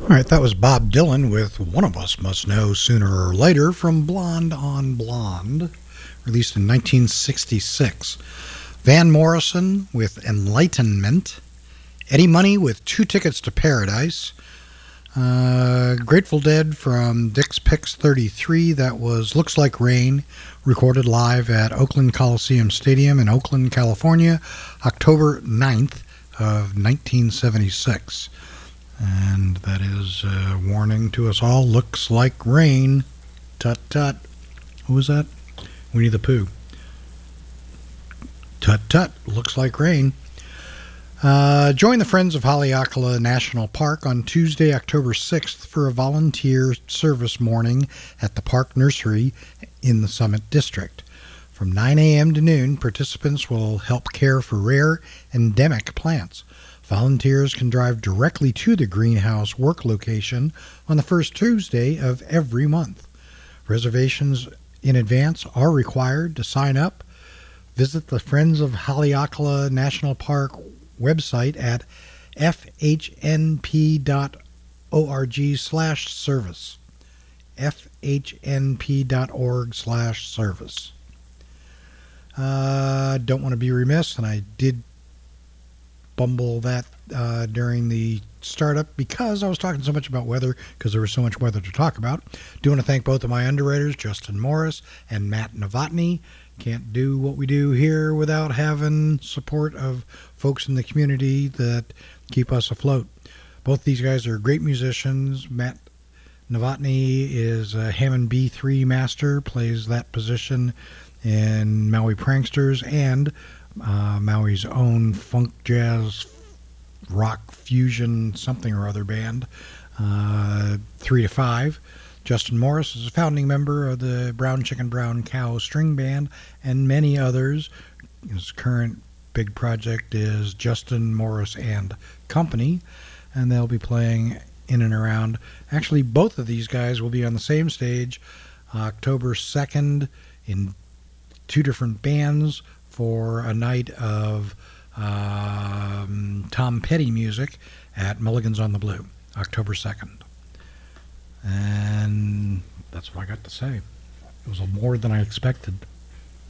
All right, that was Bob Dylan with One of Us Must Know Sooner or Later from Blonde on Blonde, released in 1966. Van Morrison with Enlightenment. Eddie Money with Two Tickets to Paradise. Grateful Dead from Dick's Picks 33. That was Looks Like Rain, recorded live at Oakland Coliseum Stadium in Oakland, California, October 9th of 1976. And that is a warning to us all. Looks like rain. Tut tut. Who was that? Winnie the Pooh. Tut tut. Looks like rain. Join the Friends of Haleakala National Park on Tuesday, October 6th for a volunteer service morning at the Park Nursery in the Summit District. From 9 a.m. to noon, participants will help care for rare endemic plants. Volunteers can drive directly to the greenhouse work location on the first Tuesday of every month. Reservations in advance are required to sign up. Visit the Friends of Haleakala National Park website at fhnp.org/service. fhnp.org/service. Don't want to be remiss, and I did bumble that during the startup because I was talking so much about weather, because there was so much weather to talk about. Do want to thank both of my underwriters, Justin Morris and Matt Novotny. Can't do what we do here without having support of folks in the community that keep us afloat. Both these guys are great musicians. Matt Novotny is a Hammond B3 master, plays that position in Maui Pranksters and Maui's own funk, jazz, rock, fusion, something or other band, 3 to 5. Justin Morris is a founding member of the Brown Chicken Brown Cow String Band and many others. His current big project is Justin Morris and Company, and they'll be playing in and around. Actually, both of these guys will be on the same stage October 2nd in two different bands for a night of Tom Petty music at Mulligan's on the Blue, October 2nd. And that's what I got to say. It was more than I expected.